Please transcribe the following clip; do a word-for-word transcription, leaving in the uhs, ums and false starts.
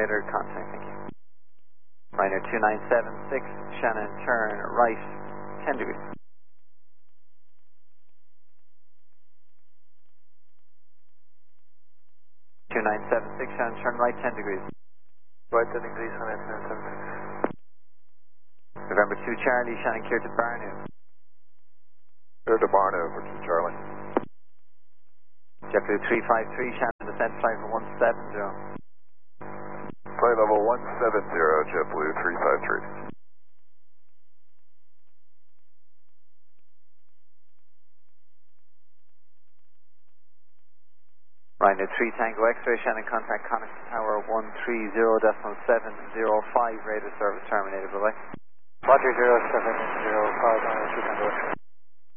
radar contact, thank you. Ryanair two nine seven six, Shannon, turn right, ten degrees. two nine seven six, Shannon, turn right, ten degrees. Right, ten degrees, Ryanair two nine seven six. November two, Charlie, Shannon, clear to Barnew. Clear to Barnew for two, Charlie. JetBlue three five three, Shannon, descent flight for one seven zero. Flight level one seven zero, JetBlue three five three. Ryanair three Tango X-ray, Shannon, contact Connaughton Tower one three zero point seven zero five, radar service terminated, bye-bye. one three zero point seven zero five, Ryanair three Tango X-ray.